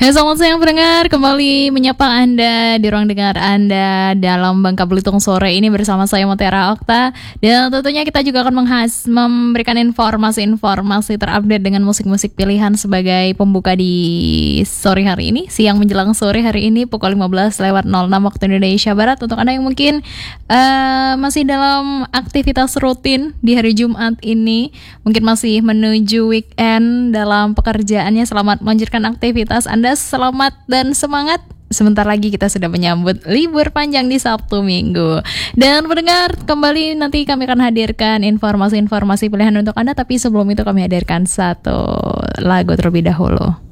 Hai, selamat siang pendengar, kembali menyapa Anda di ruang dengar Anda dalam Bangka Belitung sore ini bersama saya Mutiara Okta. Dan tentunya kita juga akan memberikan informasi-informasi terupdate dengan musik-musik pilihan sebagai pembuka di sore hari ini, siang menjelang sore hari ini pukul 15:06 waktu Indonesia Barat. Untuk Anda yang mungkin masih dalam aktivitas rutin di hari Jumat ini, mungkin masih menuju weekend dalam pekerjaannya, selamat melanjutkan aktivitas Anda. Selamat dan semangat. Sebentar lagi kita sudah menyambut libur panjang di Sabtu Minggu. Dan pendengar, kembali nanti kami akan hadirkan informasi-informasi pilihan untuk Anda. Tapi sebelum itu kami hadirkan satu lagu terlebih dahulu.